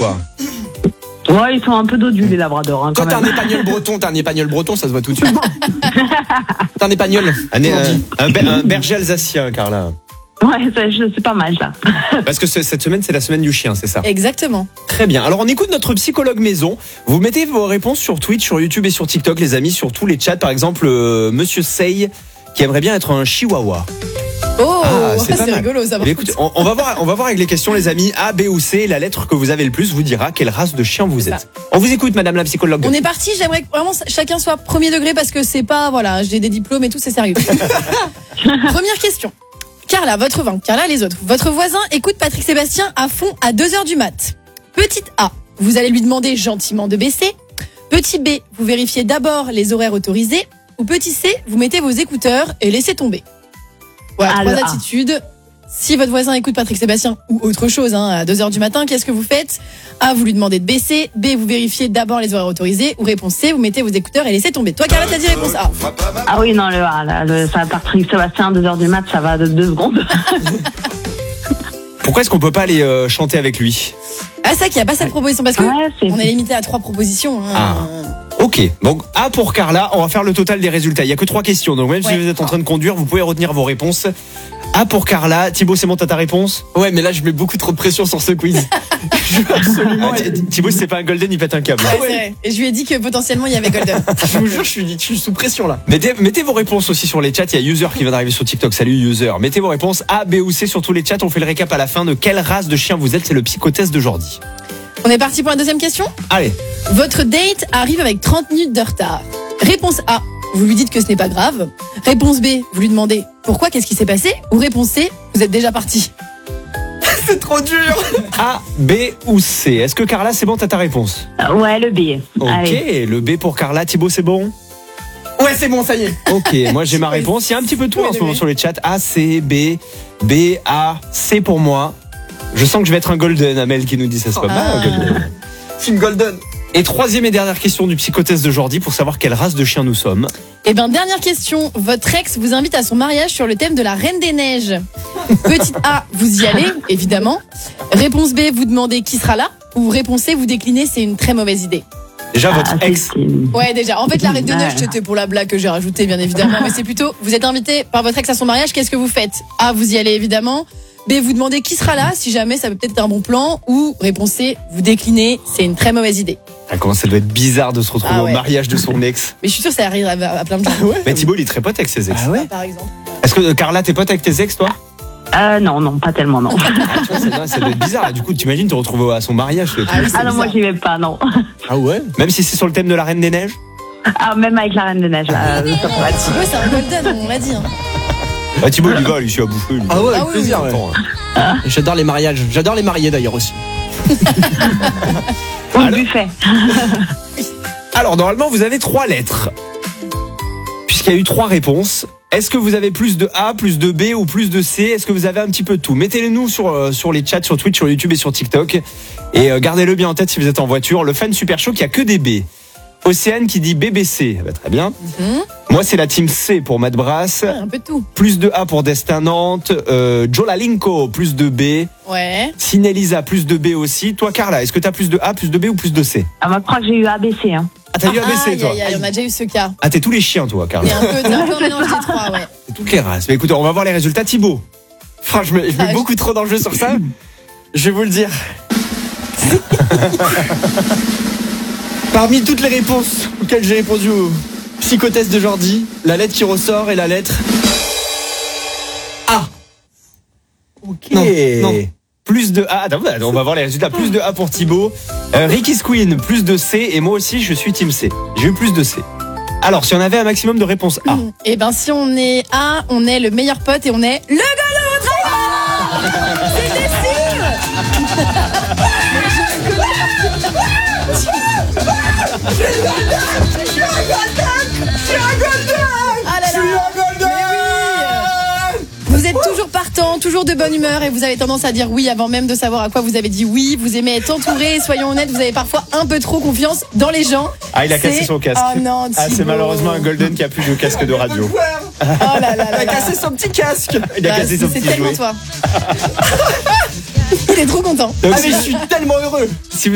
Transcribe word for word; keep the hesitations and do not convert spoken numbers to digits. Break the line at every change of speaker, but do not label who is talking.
pas?
Ouais, ils sont un peu dodus, les labradors. Hein,
Quand,
quand
t'as un
même.
épagnol breton, t'as un épagnol breton, ça se voit tout de suite. T'as un épagnol. Un, un, un, ber- un berger alsacien, Carla.
Ouais, c'est, c'est pas mal ça.
Parce que ce- cette semaine, c'est la semaine du chien, c'est ça?
Exactement.
Très bien. Alors, on écoute notre psychologue maison. Vous mettez vos réponses sur Twitch, sur YouTube et sur TikTok, les amis, sur tous les chats. Par exemple, euh, Monsieur Sey, qui aimerait bien être un chihuahua.
Oh,
Ah, c'est
c'est
pas mal.
rigolo ça.
Eh bien, écoutez, on, on va voir, on va voir avec les questions, les amis. A, B ou C, la lettre que vous avez le plus vous dira quelle race de chien vous
C'est
êtes.
ça.
On vous écoute, Madame la psychologue.
On est parti, j'aimerais que vraiment chacun soit premier degré parce que c'est pas, voilà, j'ai des diplômes et tout, c'est sérieux. Première question. Carla, votre vin, Carla, les autres. Votre voisin écoute Patrick Sébastien à fond à deux heures du mat. Petite A, vous allez lui demander gentiment de baisser. Petit B, vous vérifiez d'abord les horaires autorisés. Ou petit C, vous mettez vos écouteurs et laissez tomber. Voilà,
Ah,
trois
le A.
attitudes. Si votre voisin écoute Patrick Sébastien ou autre chose hein, à deux heures du matin, qu'est-ce que vous faites? A, vous lui demandez de baisser. B, vous vérifiez d'abord les horaires autorisés. Ou réponse C, vous mettez vos écouteurs et laissez tomber. Toi, Carla, t'as dit réponse A.
Ah oui, non, le A, là, le, ça, Patrick Sébastien, deux heures du mat, ça va de deux secondes.
Pourquoi est-ce qu'on peut pas aller euh, chanter avec lui?
Ah, ça qu'il n'y a pas cette proposition parce que
Ouais, c'est-
on est limité à trois propositions. hein.
Ah. Ok, donc A pour Carla, on va faire le total des résultats. Il y a que trois questions, donc même
Ouais.
si vous êtes en train de conduire, vous pouvez retenir vos réponses. A pour Carla, Thibaut, c'est bon, t'as ta réponse?
Ouais, mais là, je mets beaucoup trop de pression sur ce quiz. Je veux absolument.
Ah, Thi- Thibaut, si c'est pas un golden, il pète un câble.
Ouais, c'est vrai. Et je lui ai dit que potentiellement il y avait Golden.
Je vous jure, je suis, je suis sous pression là.
Mettez, mettez vos réponses aussi sur les chats. Il y a User qui vient d'arriver sur TikTok. Salut User. Mettez vos réponses A, B ou C sur tous les chats. On fait le récap à la fin de quelle race de chien vous êtes. C'est le psychotest d'aujourd'hui.
On est parti pour la deuxième question.
Allez.
Votre date arrive avec trente minutes de retard. Réponse A, vous lui dites que ce n'est pas grave. Réponse B, vous lui demandez pourquoi, qu'est-ce qui s'est passé. Ou réponse C, vous êtes déjà parti.
C'est trop dur.
A, B ou C. Est-ce que Carla, c'est bon, t'as ta réponse?
Ouais, le B.
Ok,
Allez.
le B pour Carla. Thibaut, c'est bon?
Ouais, c'est bon, ça y est.
Ok, moi j'ai ma réponse. Il y a un petit peu de tout en ce moment sur les chats. A, C, B, B, A, C pour moi. Je sens que je vais être un golden, Amel qui nous dit ça, c'est pas mal un
Ah.
golden.
C'est une golden.
Et troisième et dernière question du psychotest d'aujourd'hui pour savoir quelle race de chien nous sommes.
Eh ben dernière question. Votre ex vous invite à son mariage sur le thème de la Reine des Neiges. Petite A, vous y allez, évidemment. Réponse B, vous demandez qui sera là. Ou réponse C, vous déclinez, c'est une très mauvaise idée.
Déjà, votre
Ah,
ex.
c'est-
Ouais, déjà. En fait, la Reine des
Ouais.
Neiges, c'était pour la blague que j'ai rajoutée, bien évidemment. Mais c'est plutôt, vous êtes invité par votre ex à son mariage, qu'est-ce que vous faites? A, vous y allez, évidemment. B, vous demandez qui sera là, si jamais ça peut peut-être être un bon plan. Ou réponse C, vous déclinez, c'est une très mauvaise idée.
Ah, comment ça doit être bizarre de se retrouver
Ah ouais.
au mariage de son ex.
Mais je suis sûre que ça arrive à, à plein de gens.
Mais Thibaut, il est très pote avec ses ex.
Ah ouais.
Par exemple.
Est-ce que euh, Carla, t'es pote avec tes ex, toi?
Euh, non, non, pas tellement, non.
Ah, tu vois, ça, ça doit être bizarre. Là. Du coup, t'imagines te retrouver à son mariage. le truc.
Ah oui, c'est
Ah non, moi,
bizarre.
j'y vais pas, non.
Ah ouais.
Même si c'est sur le thème de la Reine des Neiges.
Ah, même avec la Reine des Neiges, là, euh, ça peut
Ouais,
être-
Thibaut, c'est un golden, on l'a dit. hein.
Ah, Thibaut, il y va, lui, je suis à bouffer. lui.
Ah ouais,
Ah
avec
oui,
plaisir.
oui.
Ouais.
Attends, hein.
J'adore les mariages. J'adore les mariés d'ailleurs aussi.
Ou le buffet.
Alors, normalement, vous avez trois lettres. Puisqu'il y a eu trois réponses. Est-ce que vous avez plus de A, plus de B ou plus de C? Est-ce que vous avez un petit peu de tout? Mettez-les nous sur, euh, sur les chats, sur Twitch, sur YouTube et sur TikTok. Et euh, gardez-le bien en tête si vous êtes en voiture. Le fan super chaud qui a que des B. Océane qui dit B B C. Bah, très bien.
Mhm.
Moi, c'est la team C pour Matt Brass.
Ouais, un peu de tout.
Plus de A pour Destin Nantes. Euh, Jolalinko, plus de B.
Ouais.
Sinelisa, plus de B aussi. Toi, Carla, est-ce que tu as plus de A, plus de B ou plus de C?
Ah, moi, je crois que j'ai eu A B C, hein.
Ah, t'as eu A B C,
Aïe,
toi?
aïe, aïe, on a déjà eu ce cas.
Ah, t'es tous les chiens, toi, Carla.
Et un peu, un peu un mélange des trois, ouais.
T'es toutes les races. Mais écoute, on va voir les résultats. Thibaut.
Enfin, je mets, je mets
Ah,
beaucoup trop d'enjeux sur ça. Je vais vous le dire. Parmi toutes les réponses auxquelles j'ai répondu au psychotest d'aujourd'hui, la lettre qui ressort est la lettre A.
Ok.
Non, non.
Plus de A. Attends, on va voir les résultats. Plus de A pour Thibaut. Euh, Ricky's Queen, plus de C. Et moi aussi, je suis team C. J'ai eu plus de C. Alors, si on avait un maximum de réponses A.
Et ben si on est A, on est le meilleur pote et on est le golden retriever. C'était sûr. Ah là là. Mais oui. Vous êtes toujours partant, toujours de bonne humeur et vous avez tendance à dire oui avant même de savoir à quoi vous avez dit oui. Vous aimez être entouré et soyons honnêtes, vous avez parfois un peu trop confiance dans les gens.
Ah, il a
C'est-
cassé son casque.
Oh non,
Ah, c'est
Thibaut.
malheureusement un golden qui a plus de casque de radio.
Oh là là là
Il a
là.
cassé son petit casque.
Il a
Bah,
cassé son
c'est
petit
tellement
jouet.
toi. Il est trop content.
Donc,
Ah
si-
mais je suis tellement heureux.
si